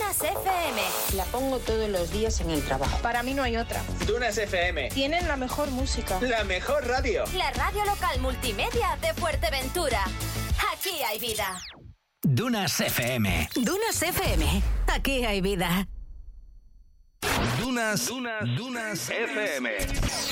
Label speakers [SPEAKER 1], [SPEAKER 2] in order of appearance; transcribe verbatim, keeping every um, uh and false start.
[SPEAKER 1] Dunas F M.
[SPEAKER 2] La pongo todos los días en el trabajo.
[SPEAKER 3] Para mí no hay otra.
[SPEAKER 4] Dunas F M.
[SPEAKER 3] Tienen la mejor música.
[SPEAKER 4] La mejor radio.
[SPEAKER 1] La radio local multimedia de Fuerteventura. Aquí hay vida.
[SPEAKER 5] Dunas F M.
[SPEAKER 1] Dunas F M. Aquí hay vida.
[SPEAKER 5] Dunas, Dunas, Dunas F M.